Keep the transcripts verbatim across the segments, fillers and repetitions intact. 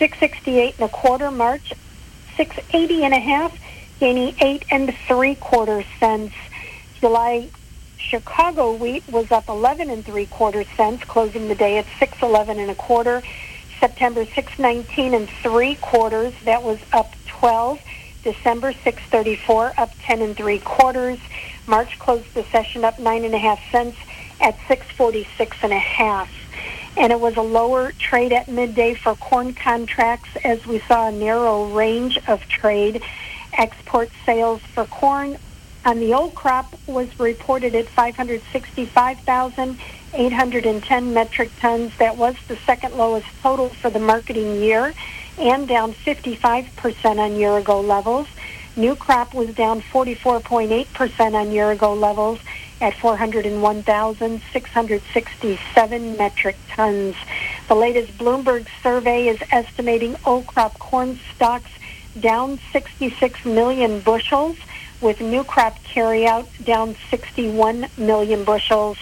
six sixty-eight and a quarter. March, six eighty and a half, gaining eight and three quarter cents. July Chicago wheat was up eleven and three quarter cents, closing the day at six eleven and a quarter. September six nineteen and three quarters, that was up twelve. December six thirty-four, up ten and three quarters. March closed the session up nine and a half cents at six forty-six and a half. And it was a lower trade at midday for corn contracts as we saw a narrow range of trade. Export sales for corn on the old crop was reported at five hundred sixty-five thousand eight hundred ten metric tons. That was the second lowest total for the marketing year and down fifty-five percent on year-ago levels. New crop was down forty-four point eight percent on year-ago levels at four hundred one thousand six hundred sixty-seven metric tons. The latest Bloomberg survey is estimating old crop corn stocks down sixty-six million bushels, with new crop carryout down sixty-one million bushels.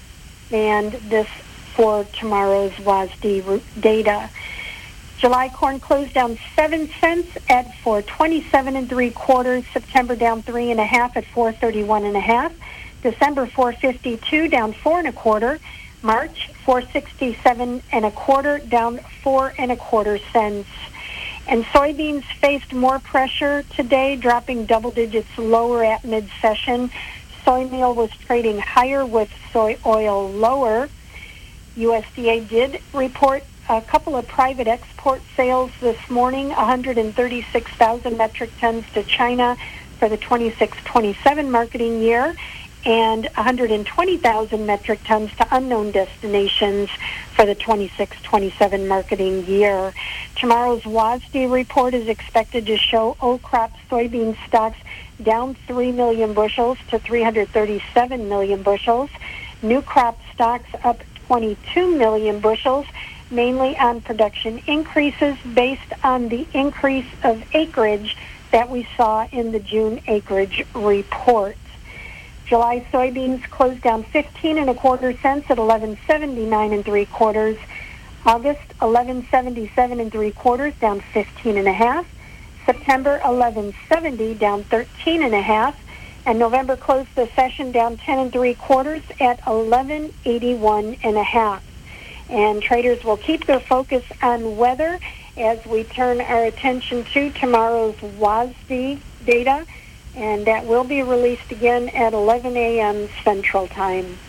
And this for tomorrow's W A S D data. July corn closed down seven cents at four twenty-seven and three quarters. September down three and a half at four thirty-one and a half. December four fifty-two down four and a quarter. March four sixty-seven and a quarter down four and a quarter cents. And soybeans faced more pressure today, dropping double digits lower at mid-session. Soy meal was trading higher with soy oil lower. U S D A did report a couple of private export sales this morning, one hundred thirty-six thousand metric tons to China for the twenty-six twenty-seven marketing year, and one hundred twenty thousand metric tons to unknown destinations for the twenty-six twenty-seven marketing year. Tomorrow's W A S D report is expected to show old crop soybean stocks down three million bushels to three hundred thirty-seven million bushels. New crop stocks up twenty-two million bushels, mainly on production increases based on the increase of acreage that we saw in the June acreage report. July soybeans closed down fifteen and a quarter cents at eleven seventy-nine and three quarters. August eleven seventy-seven and three quarters, down fifteen and a half. September eleven seventy, down thirteen and a half. And November closed the session down ten and three quarters at eleven eighty-one and a half. And traders will keep their focus on weather as we turn our attention to tomorrow's W A S D data, and that will be released again at eleven a.m. Central Time.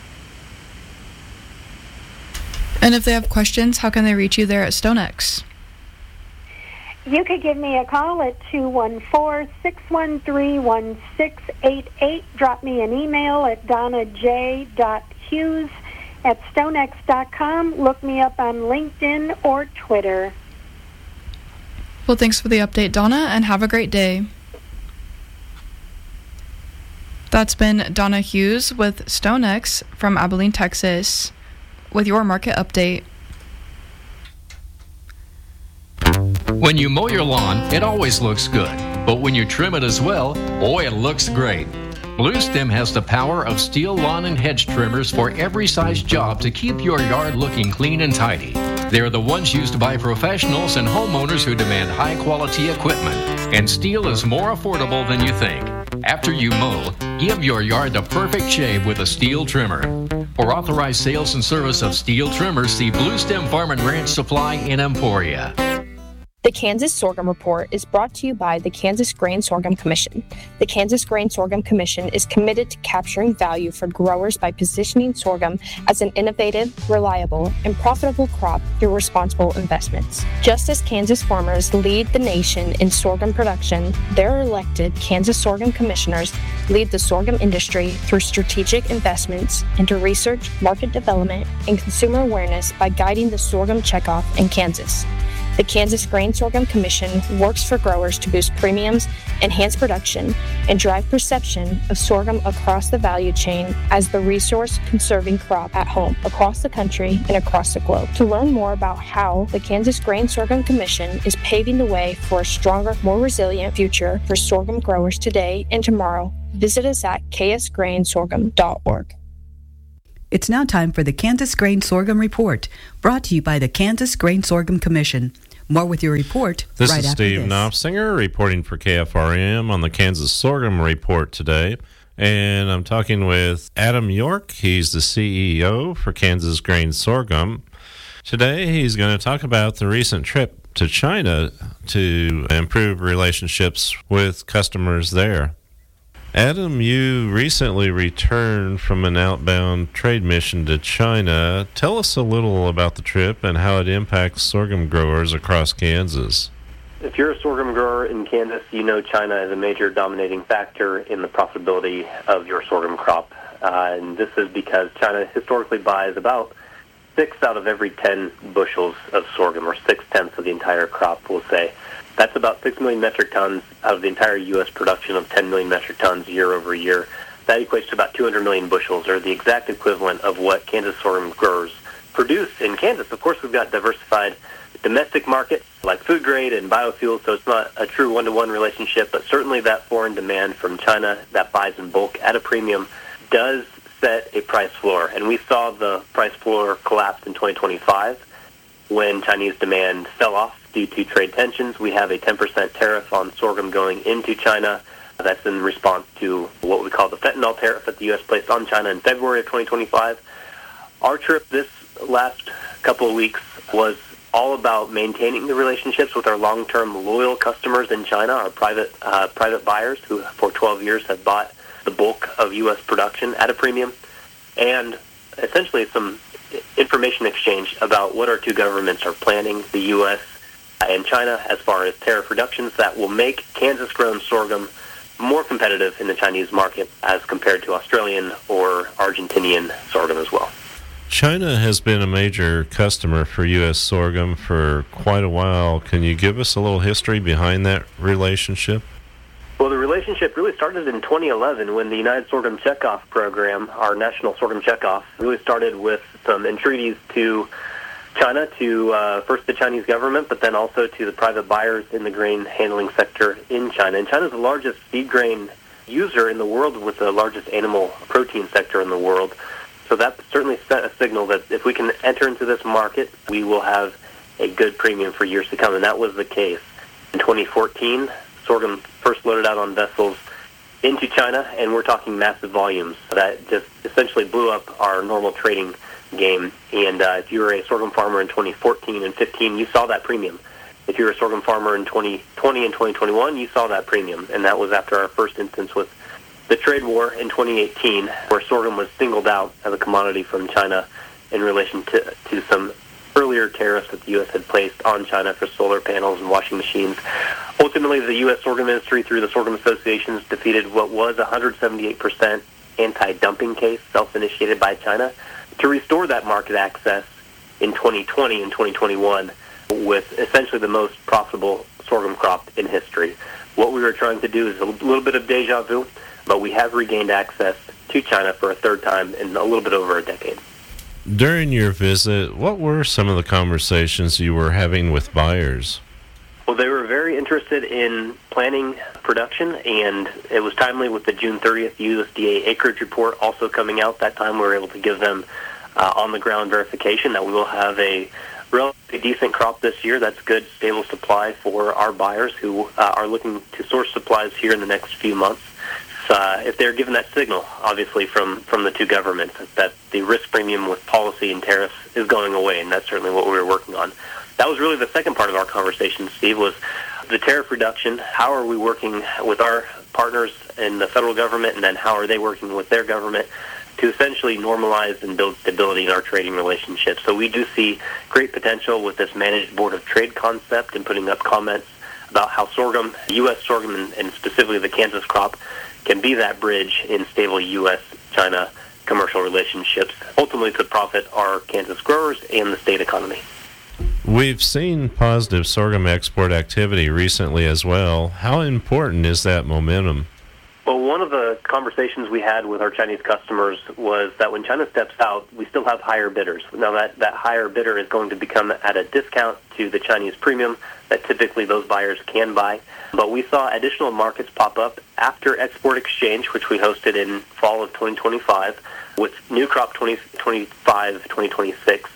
And if they have questions, how can they reach you there at StoneX? You could give me a call at two one four, six one three, one six eight eight. Drop me an email at donna j dot hughes at stonex dot com. Look me up on LinkedIn or Twitter. Well, thanks for the update, Donna, and have a great day. That's been Donna Hughes with StoneX from Abilene, Texas, with your market update. When you mow your lawn, it always looks good. But when you trim it as well, boy, it looks great. Bluestem has the power of steel lawn and hedge trimmers for every size job to keep your yard looking clean and tidy. They are the ones used by professionals and homeowners who demand high-quality equipment. And steel is more affordable than you think. After you mow, give your yard the perfect shave with a steel trimmer. For authorized sales and service of steel trimmers, see Bluestem Farm and Ranch Supply in Emporia. The Kansas Sorghum Report is brought to you by the Kansas Grain Sorghum Commission. The Kansas Grain Sorghum Commission is committed to capturing value for growers by positioning sorghum as an innovative, reliable, and profitable crop through responsible investments. Just as Kansas farmers lead the nation in sorghum production, their elected Kansas Sorghum Commissioners lead the sorghum industry through strategic investments into research, market development, and consumer awareness by guiding the sorghum checkoff in Kansas. The Kansas Grain Sorghum Commission works for growers to boost premiums, enhance production, and drive perception of sorghum across the value chain as the resource-conserving crop at home, across the country, and across the globe. To learn more about how the Kansas Grain Sorghum Commission is paving the way for a stronger, more resilient future for sorghum growers today and tomorrow, visit us at k s grain sorghum dot org. It's now time for the Kansas Grain Sorghum Report, brought to you by the Kansas Grain Sorghum Commission. More with your report This right is after Steve this. Knopfsinger reporting for K F R M on the Kansas Sorghum Report today. And I'm talking with Adam York. He's the C E O for Kansas Grain Sorghum. Today he's going to talk about the recent trip to China to improve relationships with customers there. Adam, you recently returned from an outbound trade mission to China. Tell us a little about the trip and how it impacts sorghum growers across Kansas. If you're a sorghum grower in Kansas, you know China is a major dominating factor in the profitability of your sorghum crop. Uh, and this is because China historically buys about six out of every ten bushels of sorghum, or six-tenths of the entire crop, we'll say. That's about six million metric tons out of the entire U S production of ten million metric tons year over year. That equates to about two hundred million bushels, or the exact equivalent of what Kansas sorghum growers produce in Kansas. Of course, we've got diversified domestic markets like food grade and biofuels, so it's not a true one-to-one relationship, but certainly that foreign demand from China that buys in bulk at a premium does set a price floor. And we saw the price floor collapse in twenty twenty-five when Chinese demand fell off due to trade tensions. We have a ten percent tariff on sorghum going into China. That's in response to what we call the fentanyl tariff that the U S placed on China in February of twenty twenty-five. Our trip this last couple of weeks was all about maintaining the relationships with our long-term loyal customers in China, our private uh, private buyers who for twelve years have bought the bulk of U S production at a premium, and essentially some information exchange about what our two governments are planning, the U S and China, as far as tariff reductions that will make Kansas-grown sorghum more competitive in the Chinese market as compared to Australian or Argentinian sorghum as well. China has been a major customer for U S sorghum for quite a while. Can you give us a little history behind that relationship? Well, the relationship really started in twenty eleven when the United Sorghum Checkoff program, our national sorghum checkoff, really started with some entreaties to China, to uh, first the Chinese government, but then also to the private buyers in the grain handling sector in China. And China is the largest feed grain user in the world, with the largest animal protein sector in the world. So that certainly set a signal that if we can enter into this market, we will have a good premium for years to come. And that was the case. In twenty fourteen, sorghum first loaded out on vessels into China, and we're talking massive volumes. That just essentially blew up our normal trading game. And uh, if you were a sorghum farmer in twenty fourteen and fifteen, you saw that premium. If you were a sorghum farmer in twenty twenty and twenty twenty-one, you saw that premium. And that was after our first instance with the trade war in twenty eighteen, where sorghum was singled out as a commodity from China in relation to, to some earlier tariffs that the U S had placed on China for solar panels and washing machines. Ultimately, the U S sorghum industry, through the sorghum associations, defeated what was a one hundred seventy-eight percent anti-dumping case, self-initiated by China, to restore that market access in twenty twenty and twenty twenty-one with essentially the most profitable sorghum crop in history. What we were trying to do is a little bit of deja vu, but we have regained access to China for a third time in a little bit over a decade. During your visit, what were some of the conversations you were having with buyers? Well, they were very interested in planning production, and it was timely with the June thirtieth U S D A acreage report also coming out. That time we were able to give them uh, on-the-ground verification that we will have a relatively decent crop this year. That's good, stable supply for our buyers who uh, are looking to source supplies here in the next few months. Uh, if they're given that signal, obviously, from, from the two governments, that the risk premium with policy and tariffs is going away, and that's certainly what we were working on. That was really the second part of our conversation, Steve, was the tariff reduction. How are we working with our partners in the federal government, and then how are they working with their government to essentially normalize and build stability in our trading relationships? So we do see great potential with this managed board of trade concept and putting up comments about how sorghum, U S sorghum, and, and specifically the Kansas crop, can be that bridge in stable U S China commercial relationships, ultimately to profit our Kansas growers and the state economy. We've seen positive sorghum export activity recently as well. How important is that momentum? Well, one of the conversations we had with our Chinese customers was that when China steps out, we still have higher bidders. Now, that, that higher bidder is going to become at a discount to the Chinese premium that typically those buyers can buy. But we saw additional markets pop up after Export Exchange, which we hosted in fall of twenty twenty-five, with new crop twenty twenty-five twenty twenty-six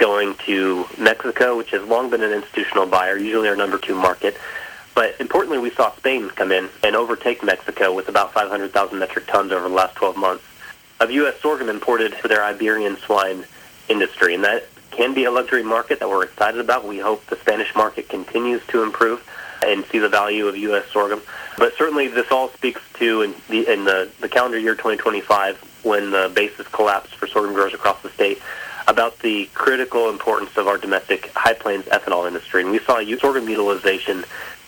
going to Mexico, which has long been an institutional buyer, usually our number two market. But importantly, we saw Spain come in and overtake Mexico with about five hundred thousand metric tons over the last twelve months of U S sorghum imported for their Iberian swine industry. And that can be a luxury market that we're excited about. We hope the Spanish market continues to improve and see the value of U S sorghum. But certainly this all speaks to, in the, in the, the calendar year twenty twenty-five, when the basis collapsed for sorghum growers across the state, about the critical importance of our domestic High Plains ethanol industry. And we saw sorghum utilization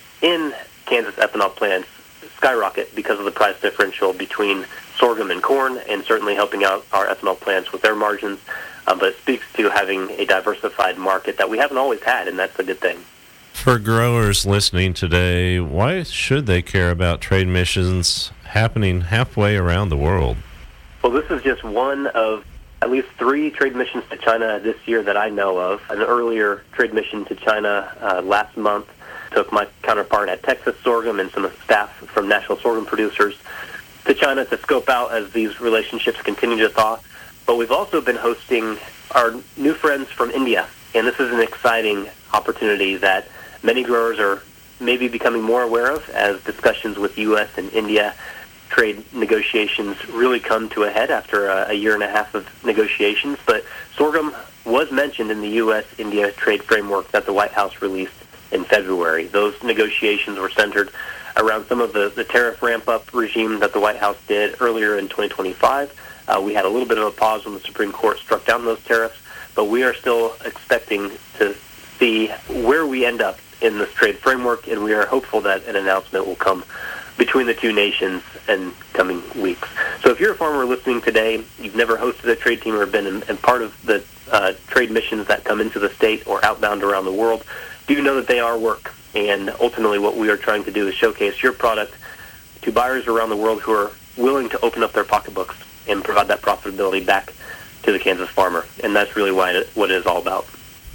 in Kansas ethanol plants skyrocket because of the price differential between sorghum and corn, and certainly helping out our ethanol plants with their margins. Uh, but it speaks to having a diversified market that we haven't always had, and that's a good thing. For growers listening today, why should they care about trade missions happening halfway around the world? Well, this is just one of at least three trade missions to China this year that I know of. An earlier trade mission to China uh, last month took my counterpart at Texas Sorghum and some staff from National Sorghum Producers to China to scope out as these relationships continue to thaw. But we've also been hosting our new friends from India, and this is an exciting opportunity that many growers are maybe becoming more aware of as discussions with U S and India trade negotiations really come to a head after a, a year and a half of negotiations. But sorghum was mentioned in the U S India trade framework that the White House released in February. Those negotiations were centered around some of the, the tariff ramp-up regime that the White House did earlier in twenty twenty-five. Uh, we had a little bit of a pause when the Supreme Court struck down those tariffs, but we are still expecting to see where we end up in this trade framework, and we are hopeful that an announcement will come between the two nations in coming weeks. So if you're a farmer listening today, you've never hosted a trade team or been in, in part of the uh, trade missions that come into the state or outbound around the world, do know that they are work. And ultimately what we are trying to do is showcase your product to buyers around the world who are willing to open up their pocketbooks and provide that profitability back to the Kansas farmer. And that's really why it, what it is all about.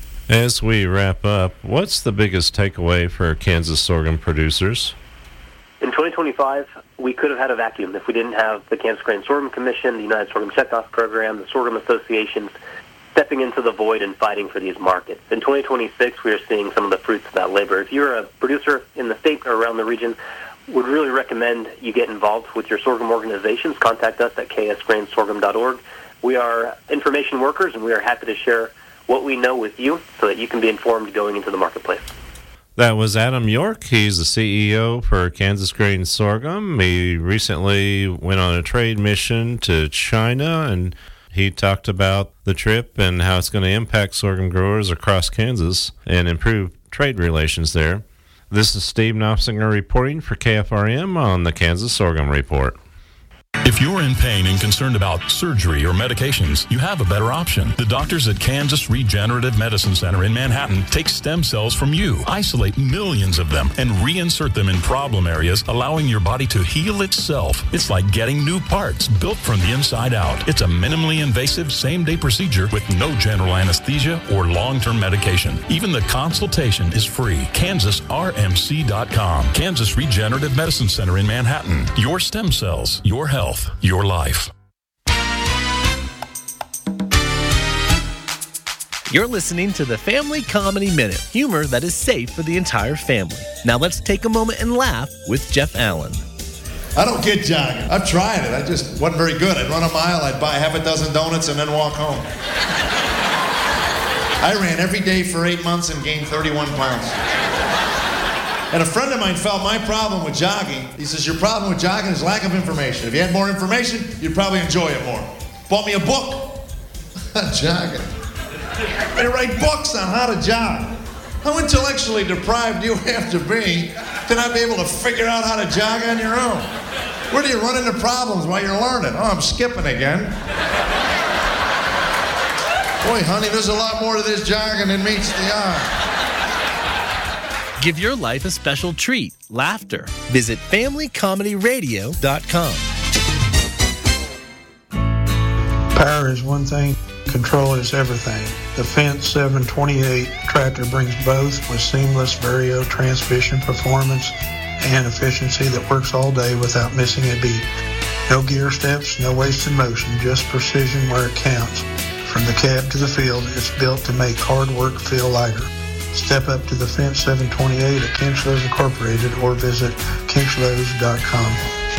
As we wrap up, what's the biggest takeaway for Kansas sorghum producers? In twenty twenty-five, we could have had a vacuum if we didn't have the Kansas Grain Sorghum Commission, the United Sorghum Checkoff Program, the sorghum associations stepping into the void and fighting for these markets. In twenty twenty-six, we are seeing some of the fruits of that labor. If you're a producer in the state or around the region, would really recommend you get involved with your sorghum organizations. Contact us at k s grain sorghum dot org. We are information workers, and we are happy to share what we know with you so that you can be informed going into the marketplace. That was Adam York. He's the C E O for Kansas Grain Sorghum. He recently went on a trade mission to China, and he talked about the trip and how it's going to impact sorghum growers across Kansas and improve trade relations there. This is Steve Knopsinger reporting for K F R M on the Kansas Sorghum Report. If you're in pain and concerned about surgery or medications, you have a better option. The doctors at Kansas Regenerative Medicine Center in Manhattan take stem cells from you, isolate millions of them, and reinsert them in problem areas, allowing your body to heal itself. It's like getting new parts built from the inside out. It's a minimally invasive same-day procedure with no general anesthesia or long-term medication. Even the consultation is free. Kansas R M C dot com. Kansas Regenerative Medicine Center in Manhattan. Your stem cells, your health. Your life. You're listening to the Family Comedy Minute, humor that is safe for the entire family. Now let's take a moment and laugh with Jeff Allen. I don't get jogging. I've tried it. I just wasn't very good. I'd run a mile, I'd buy half a dozen donuts, and then walk home. I ran every day for eight months and gained thirty-one pounds. And a friend of mine felt my problem with jogging. He says, your problem with jogging is lack of information. If you had more information, you'd probably enjoy it more. Bought me a book on jogging. They write books on how to jog. How intellectually deprived do you have to be to not be able to figure out how to jog on your own? Where do you run into problems while you're learning? Oh, I'm skipping again. Boy, honey, there's a lot more to this jogging than meets the eye. Give your life a special treat, laughter. Visit family comedy radio dot com. Power is one thing, control is everything. The Fendt seven twenty-eight tractor brings both with seamless Vario transmission performance and efficiency that works all day without missing a beat. No gear steps, no wasted motion, just precision where it counts. From the cab to the field, it's built to make hard work feel lighter. Step up to the fence seven twenty-eight at Kinchlows Incorporated or visit kinchlows dot com.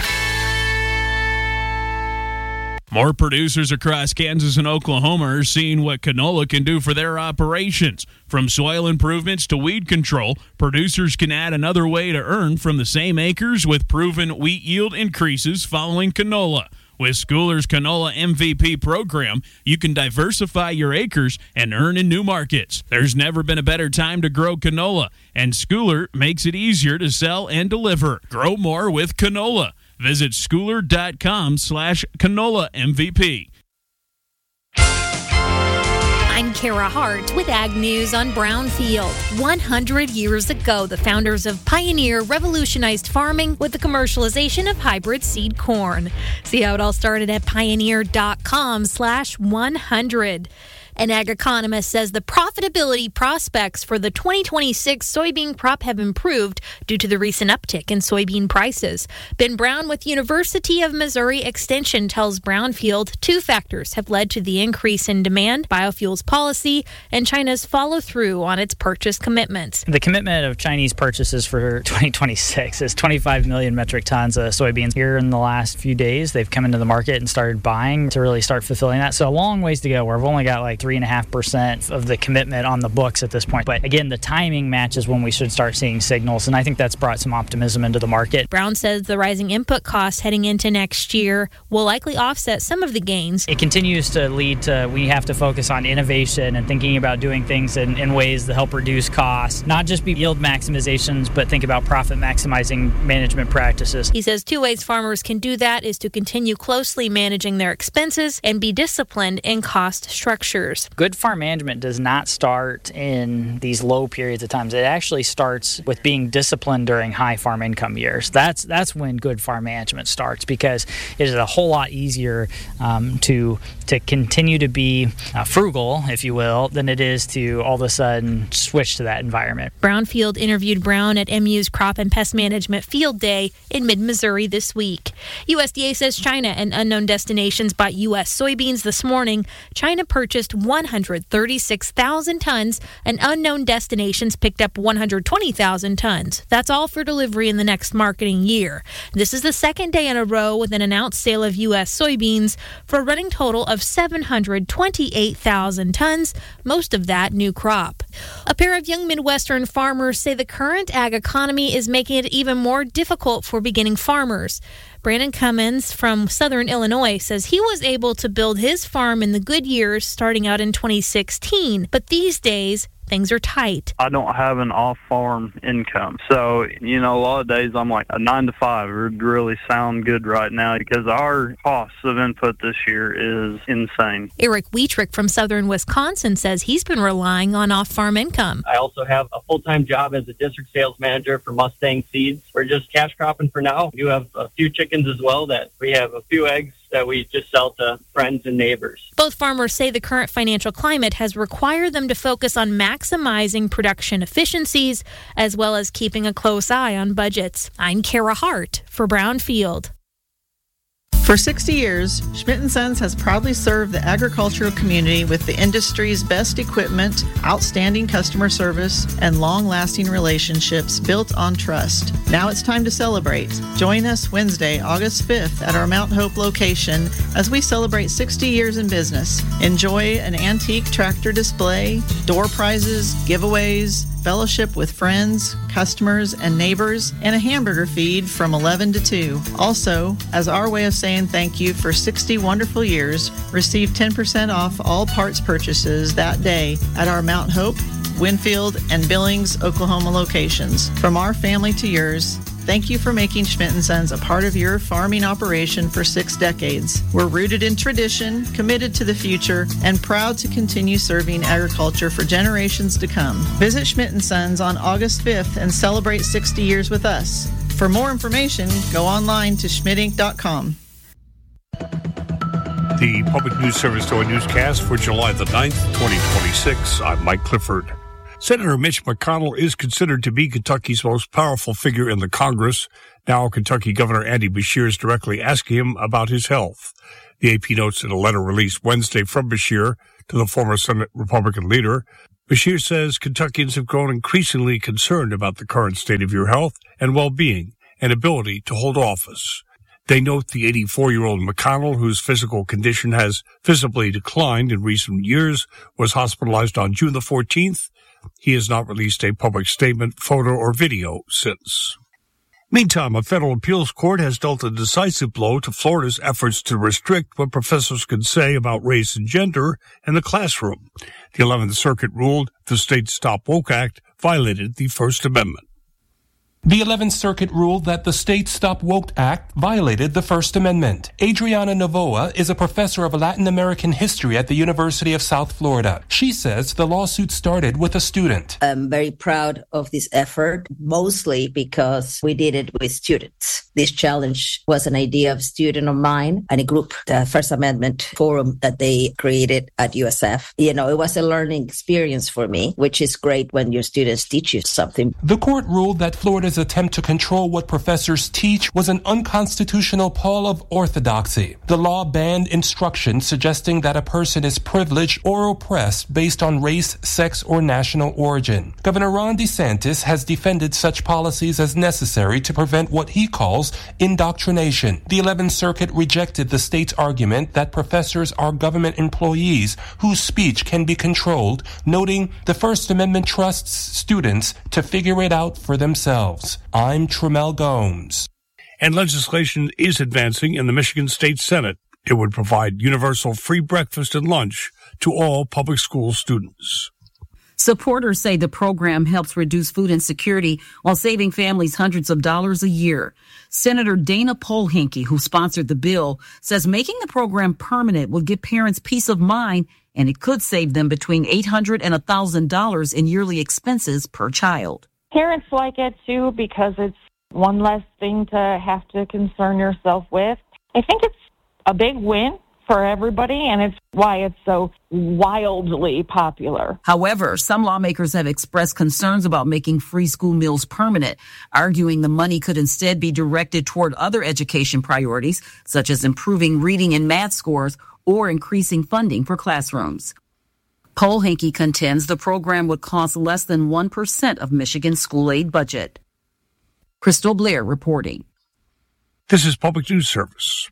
More producers across Kansas and Oklahoma are seeing what canola can do for their operations. From soil improvements to weed control, producers can add another way to earn from the same acres with proven wheat yield increases following canola. With Schooler's Canola M V P program, you can diversify your acres and earn in new markets. There's never been a better time to grow canola, and Schooler makes it easier to sell and deliver. Grow more with canola. Visit schooler.com slash canola MVP. I'm Kara Hart with Ag News on Brownfield. one hundred years ago, the founders of Pioneer revolutionized farming with the commercialization of hybrid seed corn. See how it all started at pioneer.com slash 100. An ag economist says the profitability prospects for the twenty twenty-six soybean crop have improved due to the recent uptick in soybean prices. Ben Brown with University of Missouri Extension tells Brownfield two factors have led to the increase in demand: biofuels policy and China's follow-through on its purchase commitments. The commitment of Chinese purchases for twenty twenty-six is twenty-five million metric tons of soybeans. Here in the last few days, they've come into the market and started buying to really start fulfilling that. So a long ways to go. We've only got like three and a half percent of the commitment on the books at this point. But again, the timing matches when we should start seeing signals, and I think that's brought some optimism into the market. Brown says the rising input costs heading into next year will likely offset some of the gains. It continues to lead to we have to focus on innovation and thinking about doing things in, in ways that help reduce costs, not just be yield maximizations, but think about profit maximizing management practices. He says two ways farmers can do that is to continue closely managing their expenses and be disciplined in cost structures. Good farm management does not start in these low periods of times. It actually starts with being disciplined during high farm income years. That's that's when good farm management starts, because it is a whole lot easier um, to to continue to be uh, frugal, if you will, than it is to all of a sudden switch to that environment. Brownfield interviewed Brown at M U's Crop and Pest Management Field Day in mid-Missouri this week. U S D A says China and unknown destinations bought U S soybeans this morning. China purchased one hundred thirty-six thousand tons, and unknown destinations picked up one hundred twenty thousand tons. That's all for delivery in the next marketing year. This is the second day in a row with an announced sale of U S soybeans for a running total of seven hundred twenty-eight thousand tons, most of that new crop. A pair of young Midwestern farmers say the current ag economy is making it even more difficult for beginning farmers. Brandon Cummins from Southern Illinois says he was able to build his farm in the good years starting out in twenty sixteen, but these days things are tight. I don't have an off-farm income. So, you know, a lot of days I'm like a nine to five would really sound good right now because our costs of input this year is insane. Eric Wietrich from Southern Wisconsin says he's been relying on off-farm income. I also have a full-time job as a district sales manager for Mustang Seeds. We're just cash cropping for now. We do have a few chickens as well that we have a few eggs that we just sell to friends and neighbors. Both farmers say the current financial climate has required them to focus on maximizing production efficiencies as well as keeping a close eye on budgets. I'm Kara Hart for Brownfield. For sixty years, Schmidt and Sons has proudly served the agricultural community with the industry's best equipment, outstanding customer service, and long-lasting relationships built on trust. Now it's time to celebrate. Join us Wednesday, August fifth at our Mount Hope location as we celebrate sixty years in business. Enjoy an antique tractor display, door prizes, giveaways, fellowship with friends, customers, and neighbors, and a hamburger feed from eleven to two. Also, as our way of saying thank you for sixty wonderful years, receive ten percent off all parts purchases that day at our Mount Hope, Winfield, and Billings, Oklahoma locations. From our family to yours, thank you for making Schmidt and Sons a part of your farming operation for six decades. We're rooted in tradition, committed to the future, and proud to continue serving agriculture for generations to come. Visit Schmidt and Sons on August fifth and celebrate sixty years with us. For more information, go online to schmidt inc dot com. The Public News Service Door newscast for July the ninth, twenty twenty-six. I'm Mike Clifford. Senator Mitch McConnell is considered to be Kentucky's most powerful figure in the Congress. Now Kentucky Governor Andy Beshear is directly asking him about his health. The A P notes in a letter released Wednesday from Beshear, to the former Senate Republican leader. Beshear says Kentuckians have grown increasingly concerned about the current state of your health and well-being and ability to hold office. They note the eighty-four-year-old McConnell, whose physical condition has visibly declined in recent years, was hospitalized on June the fourteenth. He has not released a public statement, photo, or video since. Meantime, a federal appeals court has dealt a decisive blow to Florida's efforts to restrict what professors can say about race and gender in the classroom. The eleventh Circuit ruled the state's Stop Woke Act violated the First Amendment. The eleventh Circuit ruled that the state Stop Woke Act violated the First Amendment. Adriana Novoa is a professor of Latin American history at the University of South Florida. She says the lawsuit started with a student. I'm very proud of this effort, mostly because we did it with students. This challenge was an idea of a student of mine and a group, the First Amendment Forum that they created at U S F. You know, it was a learning experience for me, which is great when your students teach you something. The court ruled that Florida's attempt to control what professors teach was an unconstitutional pall of orthodoxy. The law banned instruction suggesting that a person is privileged or oppressed based on race, sex, or national origin. Governor Ron DeSantis has defended such policies as necessary to prevent what he calls indoctrination. The eleventh Circuit rejected the state's argument that professors are government employees whose speech can be controlled, noting the First Amendment trusts students to figure it out for themselves. I'm Tremel Gomes. And legislation is advancing in the Michigan State Senate. It would provide universal free breakfast and lunch to all public school students. Supporters say the program helps reduce food insecurity while saving families hundreds of dollars a year. Senator Dana Polhinke, who sponsored the bill, says making the program permanent will give parents peace of mind, and it could save them between eight hundred dollars and one thousand dollars in yearly expenses per child. Parents like it, too, because it's one less thing to have to concern yourself with. I think it's a big win for everybody, and it's why it's so wildly popular. However, some lawmakers have expressed concerns about making free school meals permanent, arguing the money could instead be directed toward other education priorities, such as improving reading and math scores or increasing funding for classrooms. Polhinke contends the program would cost less than one percent of Michigan's school aid budget. Crystal Blair reporting. This is Public News Service.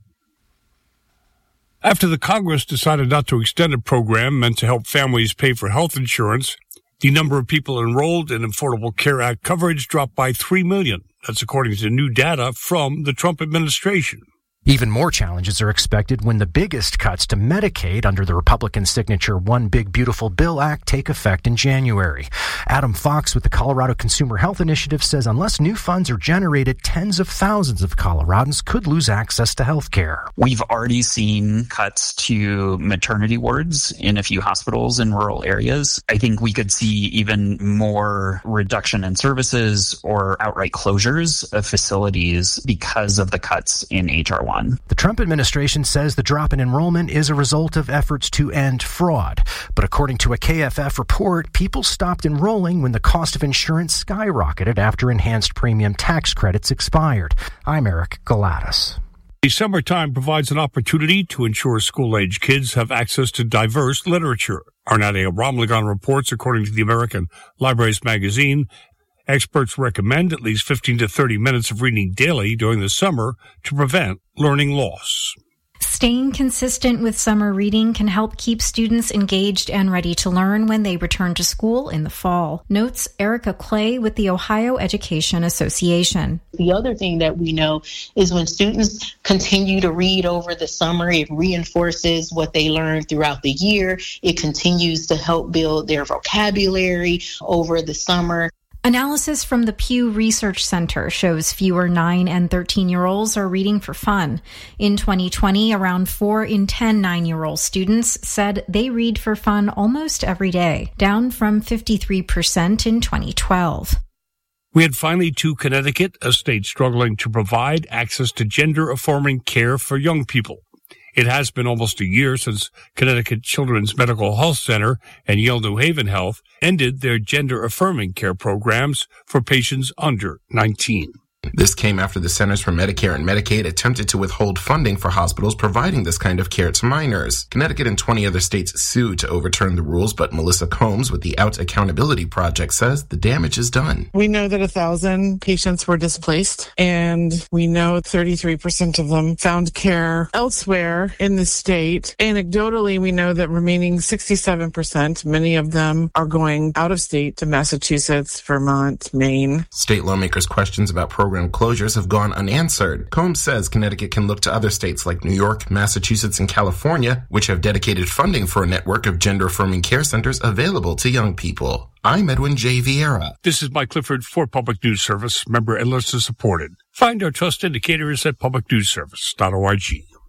After the Congress decided not to extend a program meant to help families pay for health insurance, the number of people enrolled in Affordable Care Act coverage dropped by three million. That's according to new data from the Trump administration. Even more challenges are expected when the biggest cuts to Medicaid under the Republican signature One Big Beautiful Bill Act take effect in January. Adam Fox with the Colorado Consumer Health Initiative says unless new funds are generated, tens of thousands of Coloradans could lose access to health care. We've already seen cuts to maternity wards in a few hospitals in rural areas. I think we could see even more reduction in services or outright closures of facilities because of the cuts in H R one. The Trump administration says the drop in enrollment is a result of efforts to end fraud. But according to a K F F report, people stopped enrolling when the cost of insurance skyrocketed after enhanced premium tax credits expired. I'm Eric Galatas. The summertime provides an opportunity to ensure school-age kids have access to diverse literature. Arnade Ramlagan reports, according to the American Libraries magazine, experts recommend at least fifteen to thirty minutes of reading daily during the summer to prevent learning loss. Staying consistent with summer reading can help keep students engaged and ready to learn when they return to school in the fall, notes Erica Clay with the Ohio Education Association. The other thing that we know is when students continue to read over the summer, it reinforces what they learned throughout the year. It continues to help build their vocabulary over the summer. Analysis from the Pew Research Center shows fewer nine and thirteen-year-olds are reading for fun. In twenty twenty, around four in ten nine-year-old students said they read for fun almost every day, down from fifty-three percent in twenty twelve. We head finally to Connecticut, a state struggling to provide access to gender-affirming care for young people. It has been almost a year since Connecticut Children's Medical Health Center and Yale New Haven Health ended their gender-affirming care programs for patients under nineteen. This came after the Centers for Medicare and Medicaid attempted to withhold funding for hospitals providing this kind of care to minors. Connecticut and twenty other states sued to overturn the rules, but Melissa Combs with the Out Accountability Project says the damage is done. We know that a thousand patients were displaced, and we know thirty-three percent of them found care elsewhere in the state. Anecdotally, we know that remaining sixty-seven percent, many of them are going out of state to Massachusetts, Vermont, Maine. State lawmakers' questions about program closures have gone unanswered. Combs says Connecticut can look to other states like New York, Massachusetts, and California, which have dedicated funding for a network of gender-affirming care centers available to young people. I'm Edwin J. Vieira. This is Mike Clifford for Public News Service, member and listener supported. Find our trust indicators at public news service dot org.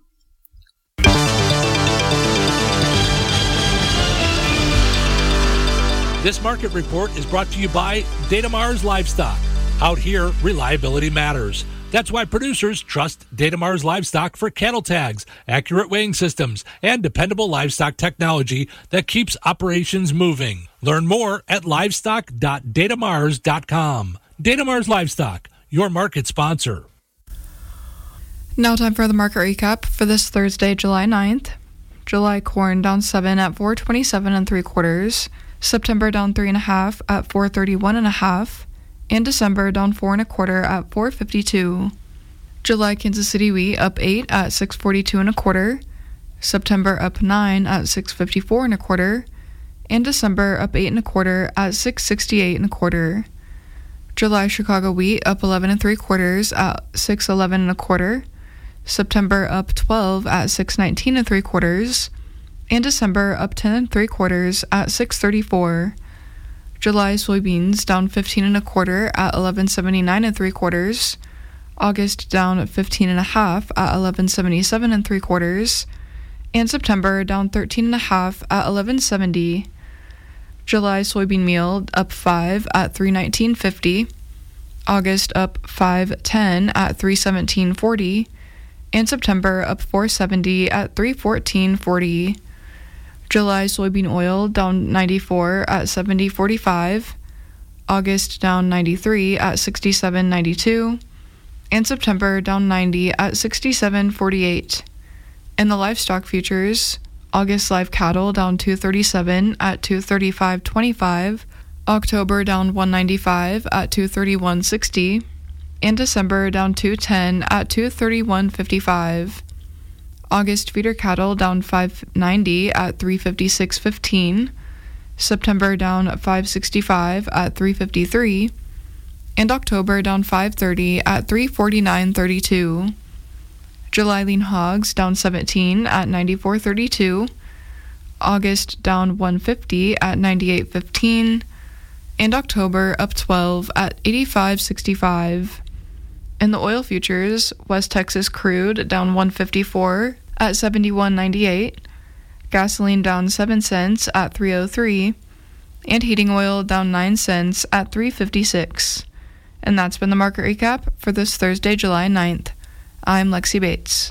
This market report is brought to you by Datamars Livestock. Out here, reliability matters. That's why producers trust Datamars Livestock for cattle tags, accurate weighing systems, and dependable livestock technology that keeps operations moving. Learn more at livestock dot datamars dot com. Datamars Livestock, your market sponsor. Now time for the market recap for this Thursday, July ninth. July corn down seven at four twenty-seven and three quarters. September down three and a half at four thirty-one and a half. And December down four and a quarter at four fifty-two. July Kansas City wheat up eight at six forty-two and a quarter. September up nine at six fifty-four and a quarter. And December up eight and a quarter at six sixty-eight and a quarter. July Chicago wheat up eleven and three quarters at six eleven and a quarter. September up twelve at six nineteen and three quarters. And December up ten and three quarters at six thirty-four. July soybeans down fifteen and a quarter at eleven seventy-nine and three quarters. August down fifteen and a half at eleven seventy-seven and three quarters. And September down thirteen and a half at eleven seventy. July soybean meal up five at three nineteen fifty. August up five ten at three seventeen forty. And September up four seventy at three fourteen forty. July soybean oil down ninety-four at seventy forty-five. August down ninety-three at sixty-seven ninety-two. And September down ninety at sixty-seven forty-eight. In the livestock futures, August live cattle down two thirty-seven at two thirty-five twenty-five. October down one ninety-five at two thirty-one sixty. And December down two ten at two thirty-one fifty-five. August feeder cattle down five ninety at three fifty-six fifteen. September down five sixty-five at three fifty-three. And October down five thirty at three forty-nine thirty-two. July lean hogs down seventeen at ninety-four thirty-two. August down one fifty at ninety-eight fifteen. And October up twelve at eighty-five sixty-five. In the oil futures, West Texas crude down one fifty-four at seventy-one ninety-eight, gasoline down seven cents at three oh three, and heating oil down nine cents at three fifty-six. And that's been the market recap for this Thursday, July ninth. I'm Lexi Bates.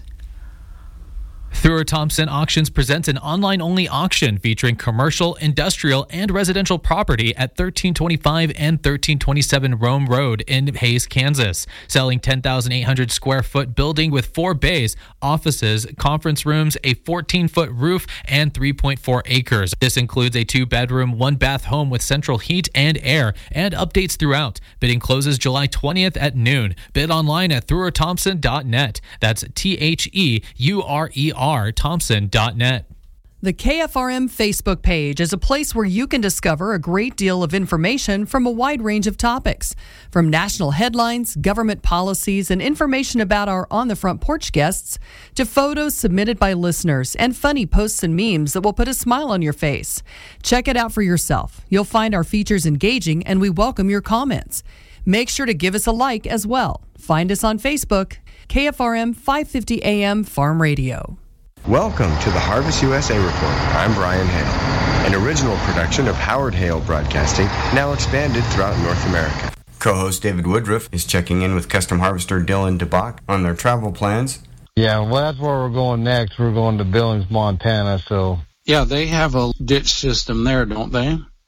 Thrower Thompson Auctions presents an online-only auction featuring commercial, industrial, and residential property at thirteen twenty-five and thirteen twenty-seven Rome Road in Hays, Kansas. Selling ten thousand eight hundred square foot building with four bays, offices, conference rooms, a fourteen foot roof, and three point four acres. This includes a two-bedroom, one-bath home with central heat and air, and updates throughout. Bidding closes July twentieth at noon. Bid online at thruer thompson dot net. That's T H E U R E R Thompson dot net. The K F R M Facebook page is a place where you can discover a great deal of information from a wide range of topics, from national headlines, government policies, and information about our On the Front Porch guests, to photos submitted by listeners and funny posts and memes that will put a smile on your face. Check it out for yourself. You'll find our features engaging, and we welcome your comments. Make sure to give us a like as well. Find us on Facebook, K F R M five fifty A M Farm Radio. Welcome to the Harvest U S A Report. I'm Brian Hale, an original production of Howard Hale Broadcasting, now expanded throughout North America. Co-host David Woodruff is checking in with custom harvester Dylan DeBach on their travel plans. Yeah, well, that's where we're going next. We're going to Billings, Montana, so... Yeah, they have a ditch system there, don't they?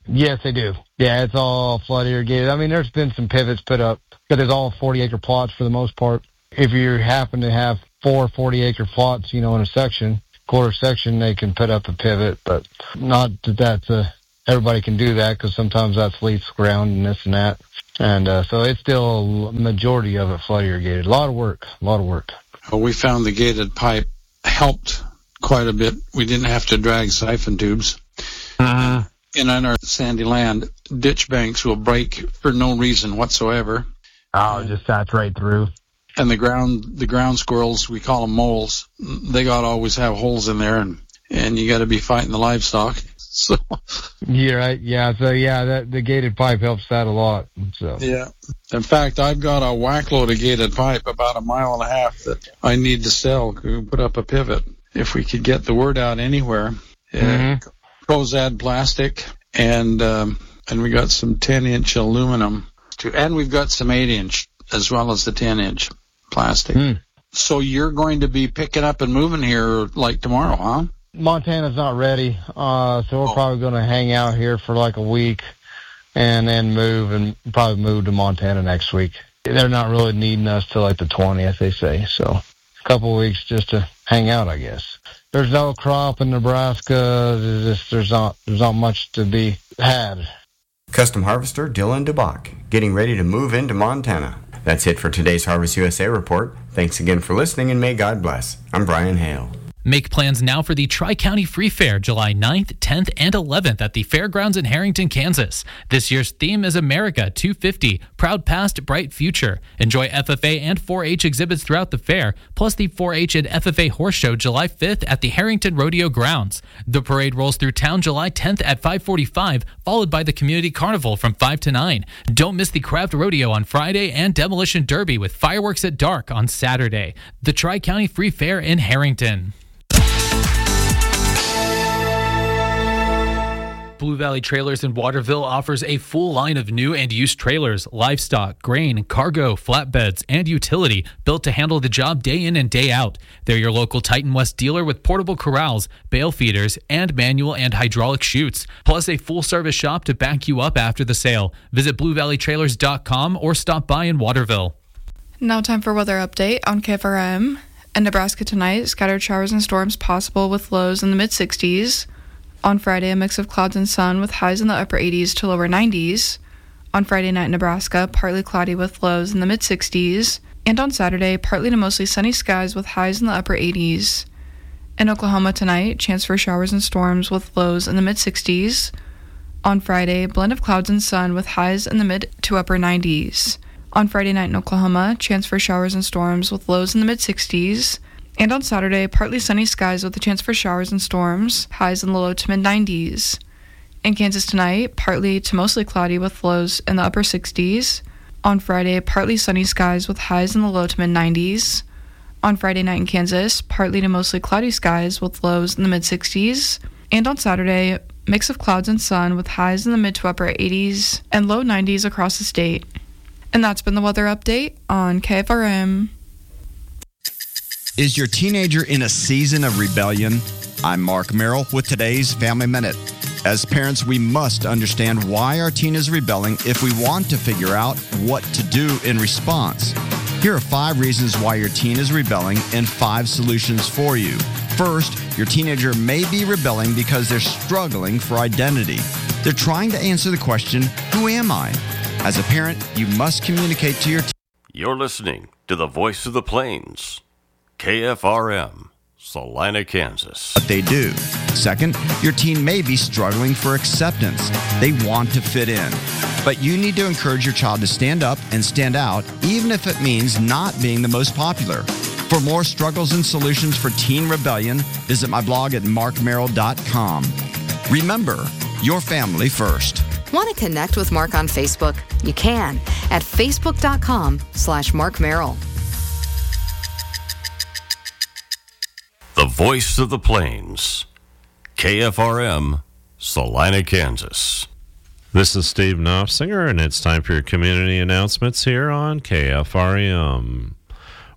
Yes, they do. Yeah, it's all flood irrigated. I mean, there's been some pivots put up, but it's all forty-acre plots for the most part. If you happen to have four forty-acre plots, you know, in a section, quarter section, they can put up a pivot, but not that that's a, everybody can do that because sometimes that's leaf ground and this and that. And uh, so it's still a majority of it flood irrigated. A lot of work, a lot of work. Well, we found the gated pipe helped quite a bit. We didn't have to drag siphon tubes. Uh-huh. And on our sandy land, ditch banks will break for no reason whatsoever. Oh, just saturate through. And the ground, the ground squirrels, we call them moles. They got to always have holes in there, and and you got to be fighting the livestock. So. Yeah, right. Yeah. So yeah, that the gated pipe helps that a lot. So. Yeah. In fact, I've got a whack load of gated pipe about a mile and a half that I need to sell. We put up a pivot if we could get the word out anywhere. Mm-hmm. Uh, Cozad plastic, and um, and we got some ten inch aluminum too, and we've got some eight inch as well as the ten inch plastic. Mm. So you're going to be picking up and moving here like tomorrow, huh? Montana's not ready, uh, so we're oh. probably going to hang out here for like a week and then move and probably move to Montana next week. They're not really needing us till like the twentieth, they say. So a couple of weeks just to hang out, I guess. There's no crop in Nebraska. There's, just, there's not there's not much to be had. Custom harvester Dylan DeBach, getting ready to move into Montana. That's it for today's Harvest U S A report. Thanks again for listening, and may God bless. I'm Brian Hale. Make plans now for the Tri-County Free Fair, July ninth, tenth, and eleventh at the Fairgrounds in Harrington, Kansas. This year's theme is America two fifty, Proud Past, Bright Future. Enjoy F F A and four H exhibits throughout the fair, plus the four H and F F A Horse Show July fifth at the Harrington Rodeo Grounds. The parade rolls through town July tenth at five forty-five, followed by the Community Carnival from five to nine. Don't miss the Craft Rodeo on Friday and Demolition Derby with fireworks at dark on Saturday. The Tri-County Free Fair in Harrington. Blue Valley Trailers in Waterville offers a full line of new and used trailers, livestock, grain, cargo, flatbeds, and utility built to handle the job day in and day out. They're your local Titan West dealer with portable corrals, bale feeders, and manual and hydraulic chutes, plus a full-service shop to back you up after the sale. Visit blue valley trailers dot com or stop by in Waterville. Now time for weather update on K F R M. In Nebraska tonight, scattered showers and storms possible with lows in the mid-sixties. On Friday, a mix of clouds and sun with highs in the upper eighties to lower nineties. On Friday night in Nebraska, partly cloudy with lows in the mid-sixties. And on Saturday, partly to mostly sunny skies with highs in the upper eighties. In Oklahoma tonight, chance for showers and storms with lows in the mid-sixties. On Friday, blend of clouds and sun with highs in the mid to upper nineties. On Friday night in Oklahoma, chance for showers and storms with lows in the mid-sixties. And on Saturday, partly sunny skies with a chance for showers and storms, highs in the low to mid-nineties. In Kansas tonight, partly to mostly cloudy with lows in the upper sixties. On Friday, partly sunny skies with highs in the low to mid-nineties. On Friday night in Kansas, partly to mostly cloudy skies with lows in the mid-sixties. And on Saturday, mix of clouds and sun with highs in the mid to upper eighties and low nineties across the state. And that's been the weather update on K F R M. Is your teenager in a season of rebellion? I'm Mark Merrill with today's Family Minute. As parents, we must understand why our teen is rebelling if we want to figure out what to do in response. Here are five reasons why your teen is rebelling and five solutions for you. First, your teenager may be rebelling because they're struggling for identity. They're trying to answer the question, who am I? As a parent, you must communicate to your teen. You're listening to the Voice of the Plains. K F R M, Salina, Kansas. What they do. Second, your teen may be struggling for acceptance. They want to fit in. But you need to encourage your child to stand up and stand out, even if it means not being the most popular. For more struggles and solutions for teen rebellion, visit my blog at mark merrill dot com. Remember, your family first. Want to connect with Mark on Facebook? You can at facebook dot com slash mark merrill. The Voice of the Plains, K F R M, Salina, Kansas. This is Steve Knopfsinger, and it's time for your community announcements here on K F R M.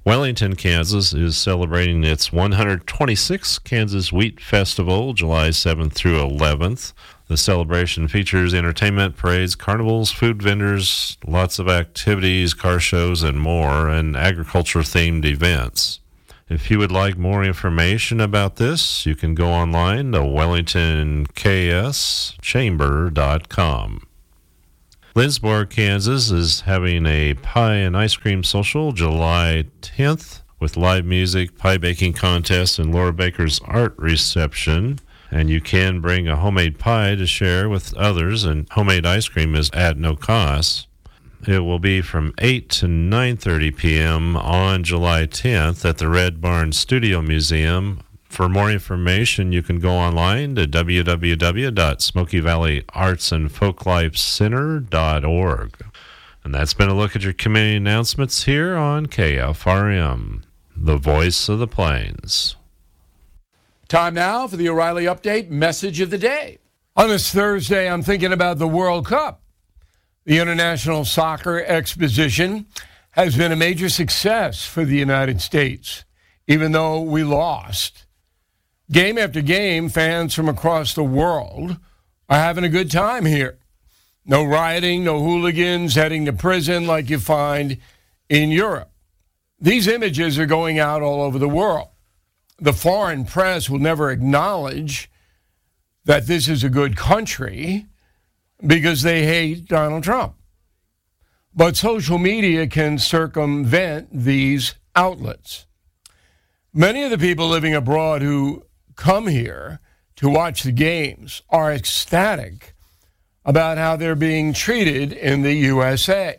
Wellington, Kansas is celebrating its one hundred twenty-sixth Kansas Wheat Festival, July seventh through eleventh. The celebration features entertainment, parades, carnivals, food vendors, lots of activities, car shows, and more, and agriculture-themed events. If you would like more information about this, you can go online to wellington k s chamber dot com. Lindsborg, Kansas is having a pie and ice cream social July tenth with live music, pie baking contest, and Laura Baker's art reception. And you can bring a homemade pie to share with others, and homemade ice cream is at no cost. It will be from eight to nine thirty p.m. on July tenth at the Red Barn Studio Museum. For more information, you can go online to w w w dot smoky valley arts and folklife center dot org. And that's been a look at your community announcements here on K F R M, the voice of the plains. Time now for the O'Reilly Update message of the day. On this Thursday, I'm thinking about the World Cup. The International Soccer Exposition has been a major success for the United States, even though we lost. Game after game, fans from across the world are having a good time here. No rioting, no hooligans heading to prison like you find in Europe. These images are going out all over the world. The foreign press will never acknowledge that this is a good country because they hate Donald Trump. But social media can circumvent these outlets. Many of the people living abroad who come here to watch the games are ecstatic about how they're being treated in the U S A.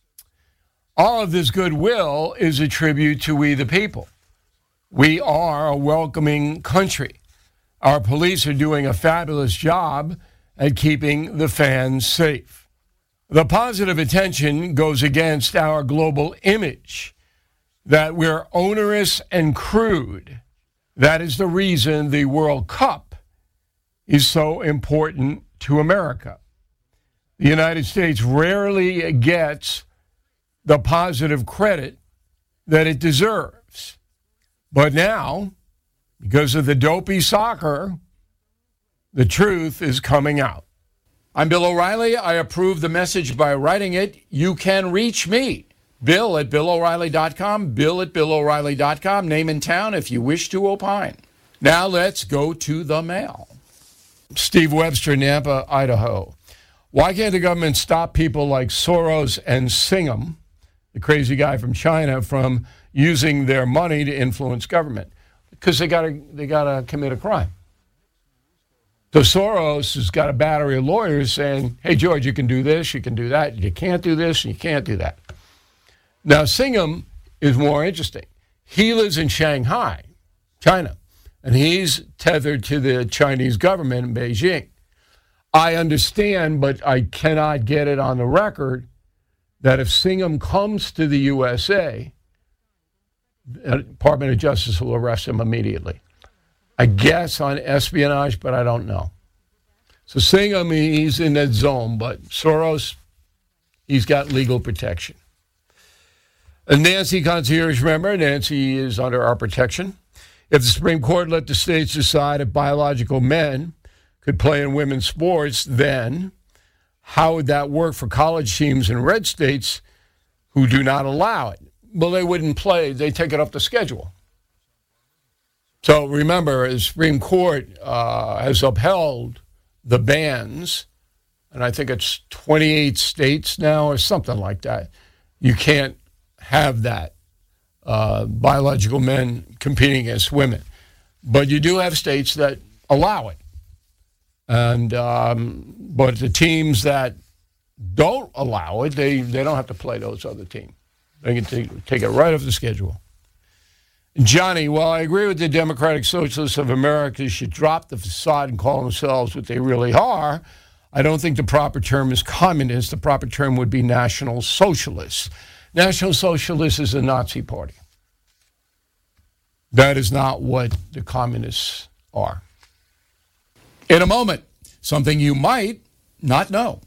All of this goodwill is a tribute to we the people. We are a welcoming country. Our police are doing a fabulous job at keeping the fans safe. The positive attention goes against our global image that we're onerous and crude. That is the reason the World Cup is so important to America. The United States rarely gets the positive credit that it deserves. But now, because of the dopey soccer, the truth is coming out. I'm Bill O'Reilly. I approve the message by writing it. You can reach me, Bill at bill o'reilly dot com, Bill at bill o'reilly dot com, name and town if you wish to opine. Now let's go to the mail. Steve Webster, Nampa, Idaho. Why can't the government stop people like Soros and Singham, the crazy guy from China, from using their money to influence government? Because they gotta they gotta commit a crime. So Soros has got a battery of lawyers saying, hey, George, you can do this, you can do that, you can't do this, you can't do that. Now, Singham is more interesting. He lives in Shanghai, China, and he's tethered to the Chinese government in Beijing. I understand, but I cannot get it on the record that if Singham comes to the U S A, the Department of Justice will arrest him immediately. I guess on espionage, but I don't know. So Singham, he's in that zone, but Soros, he's got legal protection. And Nancy Concierge, remember, Nancy is under our protection. If the Supreme Court let the states decide if biological men could play in women's sports, then how would that work for college teams in red states who do not allow it? Well, they wouldn't play. They take it off the schedule. So remember, the Supreme Court uh, has upheld the bans, and I think it's twenty-eight states now or something like that. You can't have that, uh, biological men competing against women. But you do have states that allow it. And um, but the teams that don't allow it, they, they don't have to play those other teams. They can take, take it right off the schedule. Johnny, while I agree with the Democratic Socialists of America should drop the facade and call themselves what they really are, I don't think the proper term is communist. The proper term would be National Socialists. National Socialists is a Nazi party. That is not what the communists are. In a moment, something you might not know.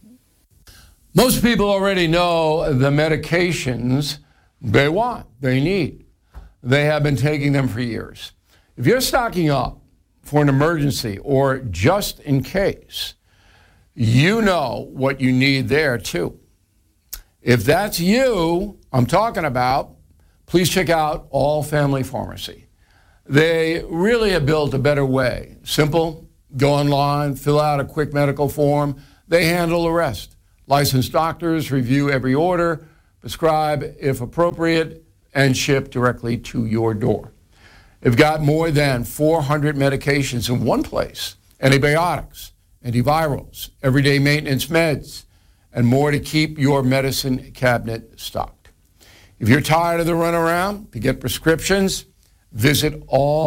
Most people already know the medications they want, they need. They have been taking them for years. If you're stocking up for an emergency or just in case, you know what you need there too. If that's you I'm talking about, please check out All Family Pharmacy. They really have built a better way. Simple, go online, fill out a quick medical form. They handle the rest. Licensed doctors review every order, prescribe if appropriate, and ship directly to your door. They've got more than four hundred medications in one place: antibiotics, antivirals, everyday maintenance meds, and more to keep your medicine cabinet stocked. If you're tired of the runaround to get prescriptions, visit